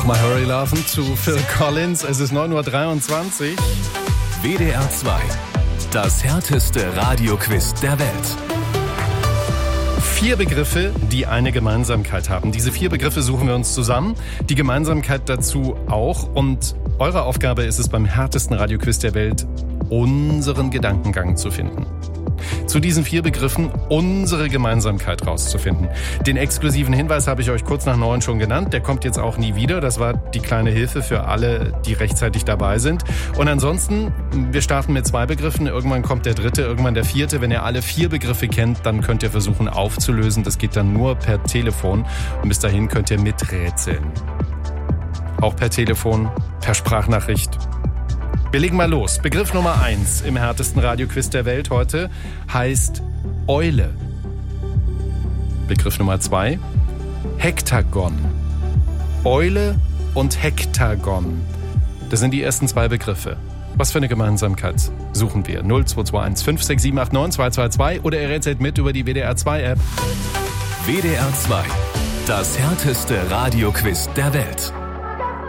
My Hurry Laufen zu Phil Collins. Es ist 9:23 Uhr. WDR 2. Das härteste Radioquiz der Welt. 4 Begriffe, die eine Gemeinsamkeit haben. Diese 4 Begriffe suchen wir uns zusammen. Die Gemeinsamkeit dazu auch. Und eure Aufgabe ist es, beim härtesten Radioquiz der Welt unseren Gedankengang zu finden. Zu diesen 4 Begriffen unsere Gemeinsamkeit rauszufinden. Den exklusiven Hinweis habe ich euch kurz nach 9 schon genannt. Der kommt jetzt auch nie wieder. Das war die kleine Hilfe für alle, die rechtzeitig dabei sind. Und ansonsten, wir starten mit 2 Begriffen. Irgendwann kommt der 3., irgendwann der 4. Wenn ihr alle 4 Begriffe kennt, dann könnt ihr versuchen aufzulösen. Das geht dann nur per Telefon. Und bis dahin könnt ihr miträtseln. Auch per Telefon, per Sprachnachricht. Wir legen mal los. Begriff Nummer 1 im härtesten Radioquiz der Welt heute heißt Eule. Begriff Nummer 2, Hektagon. Eule und Hektagon. Das sind die ersten 2 Begriffe. Was für eine Gemeinsamkeit suchen wir? 0221 56789 222 oder ihr rätselt mit über die WDR 2 App. WDR 2. Das härteste Radioquiz der Welt.